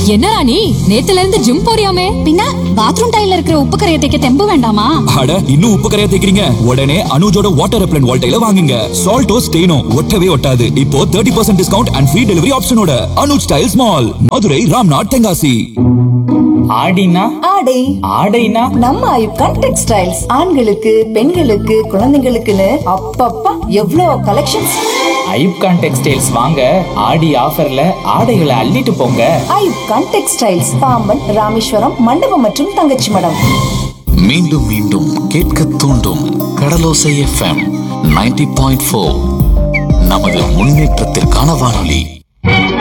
என்ன ராணி, நேத்துல இருந்து ஜிம் போறியாமே? பின்ன பாத்ரூம் டைல்ல இருக்கிற உப்பு கரையை தேக்க தெம்பு வேண்டாமா? அட இன்னும் உப்பு கரையா தேக்கிறீங்க? உடனே அனுஜோட வாட்டர் ரெப்லண்ட் வால்டைல வாங்குங்க. சால்ட்டோ ஸ்டெயினோ ஒட்டவே ஒட்டாது. இப்போ 30% discount and free delivery ஆப்ஷனோட Anuj tiles mall, Madurai, Ramnath, Tenkasi. ஆடினா ஆடை ஆடைனா நம்ம ஐப்கான் டெக்ஸ்டைல்ஸ். ஆண்களுக்கு, பெண்களுக்கு, குழந்தைங்களுக்குன்னு அப்பப்பா எவ்வளோ கலெக்ஷன்ஸ். ஐப்கான் டெக்ஸ்டைல்ஸ் வாங்க ஆடி ஆஃபர்ல ஆடைகளை அள்ளிட்டு போங்க. ஐப்கான் டெக்ஸ்டைல்ஸ், பாம்பன், ராமேஸ்வரம், மண்டபம் மற்றும் தங்கச்சி மடம். மீண்டும் மீண்டும் கேட்க தூண்டும் கடலோசை எஃப்எம் 90.4. நமது முன்னேற்றத்திற்கான வானொலி.